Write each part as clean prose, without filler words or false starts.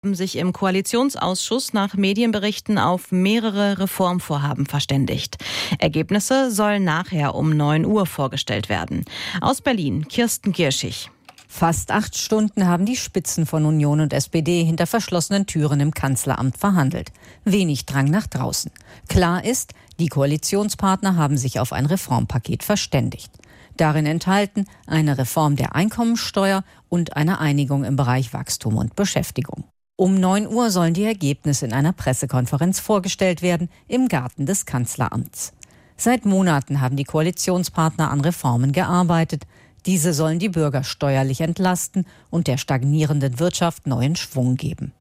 haben sich im Koalitionsausschuss nach Medienberichten auf mehrere Reformvorhaben verständigt. Ergebnisse sollen nachher um 9 Uhr vorgestellt werden. Aus Berlin, Kirsten Gierschig. Fast 8 Stunden haben die Spitzen von Union und SPD hinter verschlossenen Türen im Kanzleramt verhandelt. Wenig Drang nach draußen. Klar ist, die Koalitionspartner haben sich auf ein Reformpaket verständigt. Darin enthalten eine Reform der Einkommensteuer und eine Einigung im Bereich Wachstum und Beschäftigung. Um 9 Uhr sollen die Ergebnisse in einer Pressekonferenz vorgestellt werden im Garten des Kanzleramts. Seit Monaten haben die Koalitionspartner an Reformen gearbeitet. Diese sollen die Bürger steuerlich entlasten und der stagnierenden Wirtschaft neuen Schwung geben.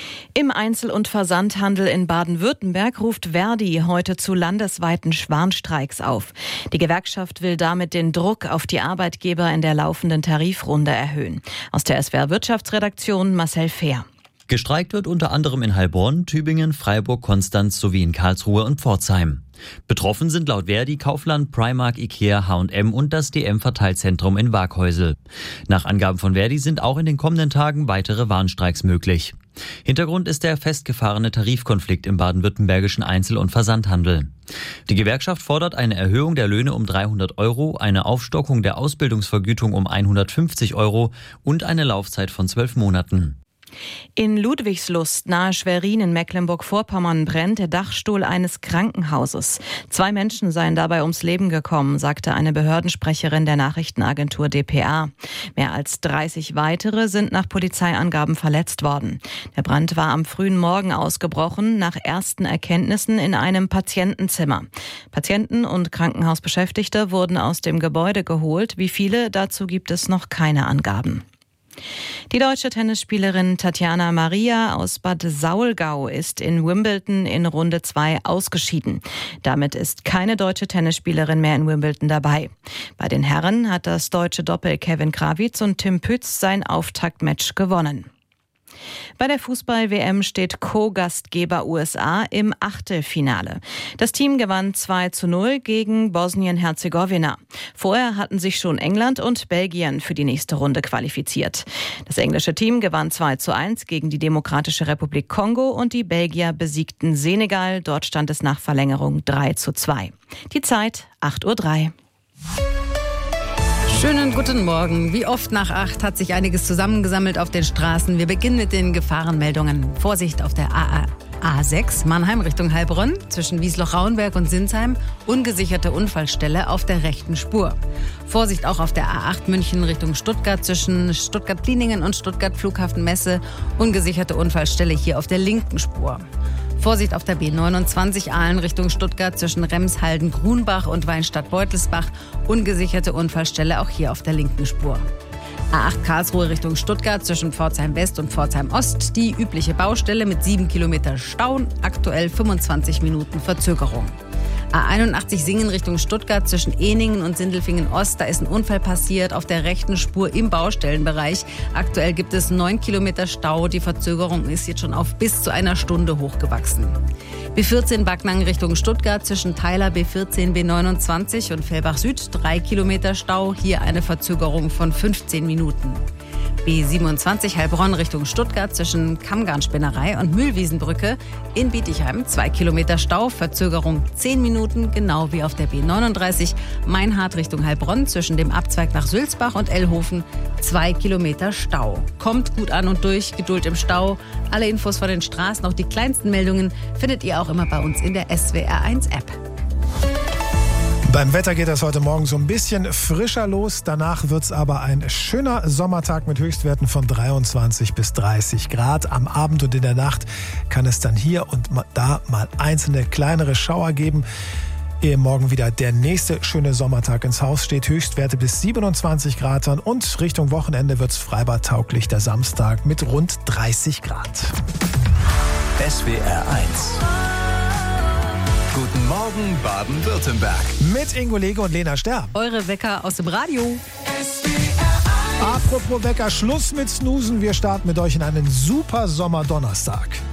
Im Einzel- und Versandhandel in Baden-Württemberg ruft Verdi heute zu landesweiten Warnstreiks auf. Die Gewerkschaft will damit den Druck auf die Arbeitgeber in der laufenden Tarifrunde erhöhen. Aus der SWR-Wirtschaftsredaktion Marcel Fehr. Gestreikt wird unter anderem in Heilbronn, Tübingen, Freiburg, Konstanz sowie in Karlsruhe und Pforzheim. Betroffen sind laut Verdi Kaufland, Primark, Ikea, H&M und das DM-Verteilzentrum in Waaghäusel. Nach Angaben von Verdi sind auch in den kommenden Tagen weitere Warnstreiks möglich. Hintergrund ist der festgefahrene Tarifkonflikt im baden-württembergischen Einzel- und Versandhandel. Die Gewerkschaft fordert eine Erhöhung der Löhne um 300 €, eine Aufstockung der Ausbildungsvergütung um 150 € und eine Laufzeit von 12 Monaten. In Ludwigslust nahe Schwerin in Mecklenburg-Vorpommern brennt der Dachstuhl eines Krankenhauses. 2 Menschen seien dabei ums Leben gekommen, sagte eine Behördensprecherin der Nachrichtenagentur dpa. Mehr als 30 weitere sind nach Polizeiangaben verletzt worden. Der Brand war am frühen Morgen ausgebrochen, nach ersten Erkenntnissen in einem Patientenzimmer. Patienten und Krankenhausbeschäftigte wurden aus dem Gebäude geholt. Wie viele, dazu gibt es noch keine Angaben. Die deutsche Tennisspielerin Tatjana Maria aus Bad Saulgau ist in Wimbledon in Runde 2 ausgeschieden. Damit ist keine deutsche Tennisspielerin mehr in Wimbledon dabei. Bei den Herren hat das deutsche Doppel Kevin Krawitz und Tim Pütz sein Auftaktmatch gewonnen. Bei der Fußball-WM steht Co-Gastgeber USA im Achtelfinale. Das Team gewann 2:0 gegen Bosnien-Herzegowina. Vorher hatten sich schon England und Belgien für die nächste Runde qualifiziert. Das englische Team gewann 2:1 gegen die Demokratische Republik Kongo und die Belgier besiegten Senegal. Dort stand es nach Verlängerung 3:2. Die Zeit 8:03 Uhr. Schönen guten Morgen. Wie oft nach 8 hat sich einiges zusammengesammelt auf den Straßen. Wir beginnen mit den Gefahrenmeldungen. Vorsicht auf der A6 Mannheim Richtung Heilbronn zwischen Wiesloch-Rauenberg und Sinsheim. Ungesicherte Unfallstelle auf der rechten Spur. Vorsicht auch auf der A8 München Richtung Stuttgart zwischen Stuttgart-Pliningen und Stuttgart-Flughafen-Messe. Ungesicherte Unfallstelle hier auf der linken Spur. Vorsicht auf der B29 Aalen Richtung Stuttgart zwischen Remshalden, Grunbach und Weinstadt-Beutelsbach. Ungesicherte Unfallstelle auch hier auf der linken Spur. A8 Karlsruhe Richtung Stuttgart zwischen Pforzheim West und Pforzheim Ost. Die übliche Baustelle mit 7 Kilometer Stau, aktuell 25 Minuten Verzögerung. A81 Singen Richtung Stuttgart zwischen Ehningen und Sindelfingen Ost. Da ist ein Unfall passiert auf der rechten Spur im Baustellenbereich. Aktuell gibt es 9 Kilometer Stau. Die Verzögerung ist jetzt schon auf bis zu 1 Stunde hochgewachsen. B14 Backnang Richtung Stuttgart zwischen Theiler B14 B29 und Fellbach Süd 3 Kilometer Stau. Hier eine Verzögerung von 15 Minuten. B27 Heilbronn Richtung Stuttgart zwischen Kammgarnspinnerei und Mühlwiesenbrücke. In Bietigheim 2 Kilometer Stau, Verzögerung 10 Minuten, genau wie auf der B39 Meinhard Richtung Heilbronn zwischen dem Abzweig nach Sülzbach und Ellhofen 2 Kilometer Stau. Kommt gut an und durch, Geduld im Stau. Alle Infos von den Straßen, auch die kleinsten Meldungen, findet ihr auch immer bei uns in der SWR1 App. Beim Wetter geht das heute Morgen so ein bisschen frischer los. Danach wird es aber ein schöner Sommertag mit Höchstwerten von 23 bis 30 Grad. Am Abend und in der Nacht kann es dann hier und da mal einzelne kleinere Schauer geben. Ehe morgen wieder der nächste schöne Sommertag ins Haus steht. Höchstwerte bis 27 Grad dann und Richtung Wochenende wird es freibadtauglich der Samstag mit rund 30 Grad. SWR 1. Guten Morgen Baden-Württemberg. Mit Ingo Lege und Lena Sterr. Eure Wecker aus dem Radio. Apropos Wecker, Schluss mit Snoosen. Wir starten mit euch in einen super Sommerdonnerstag.